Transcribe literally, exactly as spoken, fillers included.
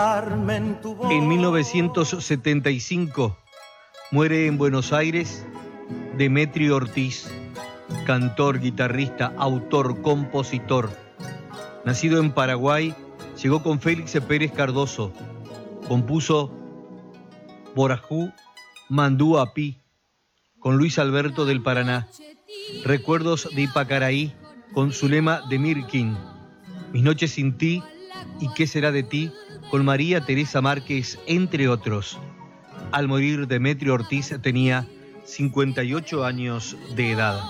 En mil novecientos setenta y cinco muere en Buenos Aires Demetrio Ortiz, cantor, guitarrista, autor, compositor. Nacido en Paraguay, llegó con Félix Pérez Cardoso. Compuso Borajú Manduapi con Luis Alberto del Paraná. Recuerdos de Ipacaraí con Zulema de Mirkin. Mis noches sin ti y qué será de ti con María Teresa Márquez, entre otros. Al morir Demetrio Ortiz tenía cincuenta y ocho años de edad.